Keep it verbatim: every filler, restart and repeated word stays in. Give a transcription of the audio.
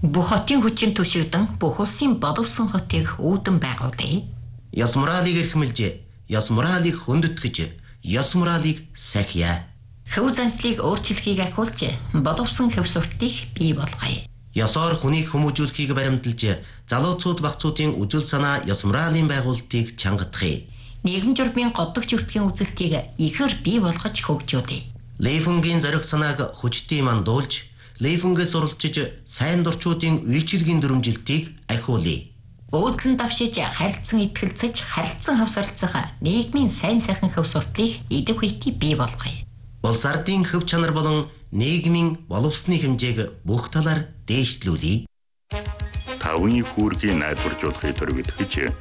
Бүх хотын хүчин түшигдэн бүх улсын боловсон хотыг үүдэн байгуулъя. Ёс моралыг эрхэмлж, ёс моралыг хөндөтгэж, ёс моралыг сахиа. Хөв заншлыг өөрчлөхийг ахиулж, боловсон хөв суртыг бий болгоё. Ёсоор хүнийг хүмүүжүүлэхийг баримталж, залууцууд багцуудын үжил санаа ёс моралын байгуулалтыг чангадахыг. Нийгэм журмын годдогч өртгийн үзэлтийг ихээр бий болгож хөгжүүлье. Лейфунгийн зориг санааг хүчтэй мандуулж, Лейфунгээс уралчиж сайн дурчуудын үйлчилгийн дүрмжилтийг ахиулъя. Өөдлөн давшиж харилцан итгэлцэж харилцан хавсарлцах нийгмийн сайн сайхан хөв суртыг идэв хүйти бий болгоё. Улс ардын хөв чанар болон нийгмийн боловсны хэмжээг бүх талаар дээшлүүлье. Тавын хүүргийг найдваржуулахыг төрөвдөж